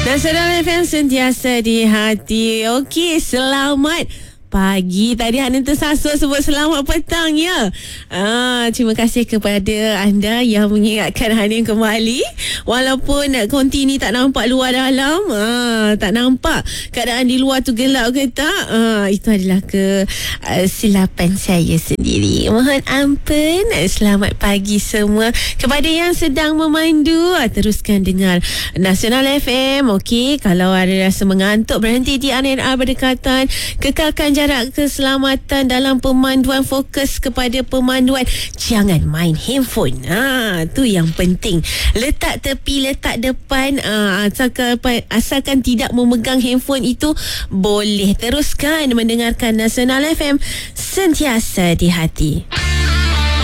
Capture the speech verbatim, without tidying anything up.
Nasional F M sentiasa di hati. Okey, selamat pagi. Tadi Hanin tersasul sebut selamat petang ya. Ah, terima kasih kepada anda yang mengingatkan Hanin kembali. Walaupun konti ni tak nampak luar dalam, ah, tak nampak keadaan di luar tu gelap ke tak. Ah, itu adalah kesilapan uh, saya sendiri. Mohon ampun. Selamat pagi semua. Kepada yang sedang memandu, ah, teruskan dengar Nasional F M. Okey, kalau ada rasa mengantuk, berhenti di R N R berdekatan. Kekalkan jarak keselamatan dalam pemanduan, fokus kepada pemanduan. Jangan main handphone. Ha, tu yang penting. Letak tepi, letak depan. Ha, asalkan, asalkan tidak memegang handphone itu boleh. Teruskan mendengarkan Nasional F M, sentiasa di hati.